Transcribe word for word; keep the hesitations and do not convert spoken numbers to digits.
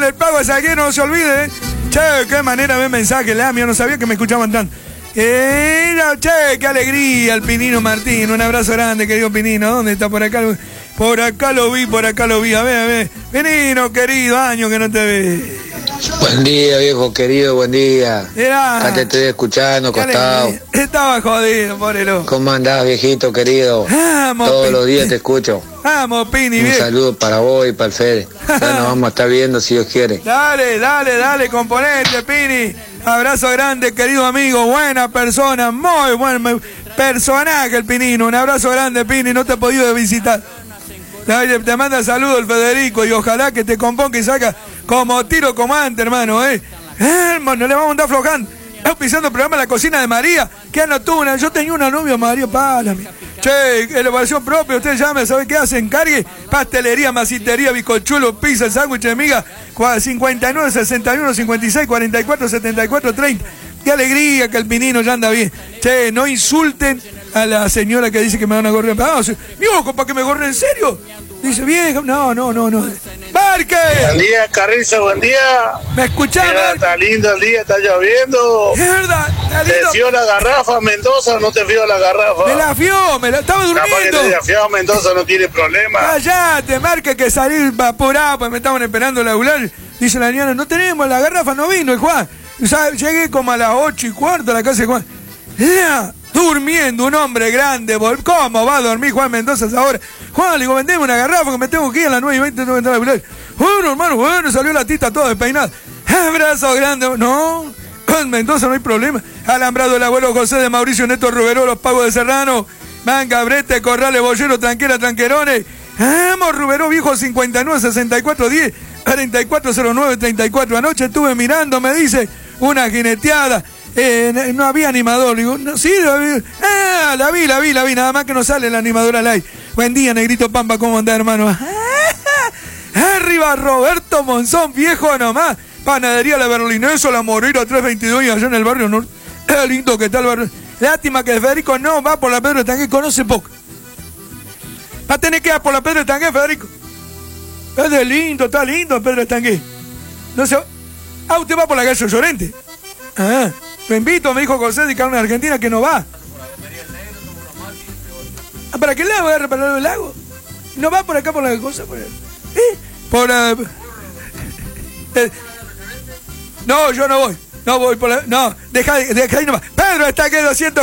con el pago a Salguero, no se olvide, ¿eh? Che, qué manera de ver mensajes, la mía, no sabía que me escuchaban tanto. Eh, no, che, qué alegría el Pinino Martín. Un abrazo grande, querido Pinino. ¿Dónde está? Por acá. Por acá lo vi, por acá lo vi. A ver, a ver. Pinino, querido, año que no te ve. Buen día, viejo querido, buen día. Mirá, acá te estoy escuchando, acostado. Estaba jodido, por el ¿Cómo andás, viejito querido? Vamos, Todos Pini. los días te escucho. Vamos, Pini, Un bien. saludo para vos y para el Fede. Ya nos vamos a estar viendo si Dios quiere. Dale, dale, dale, componente, Pini. Abrazo grande, querido amigo. Buena persona, muy buen personaje el Pinino. Un abrazo grande, Pini. No te he podido visitar. Te manda saludos el Federico y ojalá que te componga y saca como tiro comandante, hermano, ¿eh? Hermano, le vamos a andar aflojando. Estamos pisando el programa La Cocina de María. Que no tuvo una. Yo tenía una novia, María Pálame. Che, elaboración propia. Usted llame, ¿sabe qué hace? Encargue. Pastelería, masitería, bicochuelo, pizza, sándwich de miga. cincuenta y nueve, sesenta y uno, cincuenta y seis, cuarenta y cuatro, setenta y cuatro, treinta. Qué alegría que el Pinino ya anda bien. Che, no insulten a la señora que dice que me van a correr. Ah, mi ojo, ¿para que me corren en serio? Dice, vieja, no, no, no, no. ¡Marque! Buen día, Carrizo, buen día. ¿Me escuchás, Mira, está lindo el día, está lloviendo. Es verdad, está lindo. ¿Te fió la garrafa, Mendoza, o no te fió la garrafa? Me la fió, me la estaba durmiendo. Capaz que te haya fiado Mendoza, no tiene problema. Cállate, Marque, que salir vaporado, pues me estaban esperando la aular. Dice la niña, no tenemos la garrafa, no vino el Juan. O sea, llegué como a las ocho y cuarto a la casa de Juan. Ya, durmiendo, un hombre grande. ¿Cómo va a dormir Juan Mendoza ahora? Juan, le digo, vendeme una garrafa que me tengo que ir a las nueve y veinte. No, bueno, hermano, bueno, salió la tita toda despeinada. Abrazo grande. No, con Mendoza no hay problema. Alambrado el abuelo José de Mauricio Neto Ruberó, los pagos de Serrano. Manga, Brete, Corrales, Bollero, Tranquera, Tranquerones. Vamos, Ruberó, viejo, cincuenta y nueve, sesenta y cuatro, diez, cuarenta y cuatro, cero nueve, treinta y cuatro. Anoche estuve mirando, me dice, una jineteada. Eh, no había animador. Digo, no, sí, la vi. Ah, la vi, la vi, la vi. Nada más que no sale el animador al aire. Buen día, Negrito Pampa, ¿cómo andás, hermano? Arriba, Roberto Monzón, viejo nomás. Panadería La Berlinesa, La Moreira trescientos veintidós y allá en el barrio norte. Qué lindo que está el barrio. Lástima que Federico no va por la Pedro de Tangué, conoce poco. Va a tener que ir por la Pedro de Tangué, Federico. Es de lindo, está lindo el Pedro de Tangué. No sé. Ah, usted va por la calle Llorente. Ah, lo invito, me dijo José de Carne Argentina, que no va. Ah, ¿para qué lado? ¿Va a reparar el lago? ¿No va por acá por la cosa? Por, ¿eh? Por uh, eh, no, yo no voy. No voy por la. No, deja, deja ahí nomás. Pedro está aquí doscientos.